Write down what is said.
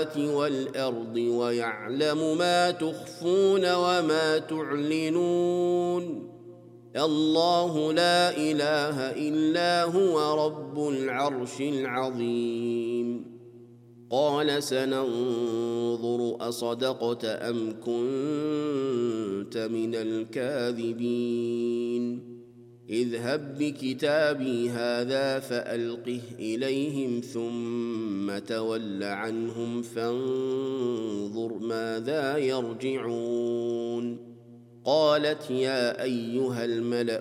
والأرض ويعلم ما تخفون وما تعلنون الله لا إله إلا هو رب العرش العظيم قال سننظر أصدقت أم كنت من الكاذبين اذهب بكتابي هذا فألقه إليهم ثم تول عنهم فانظر ماذا يرجعون قالت يا أيها الملأ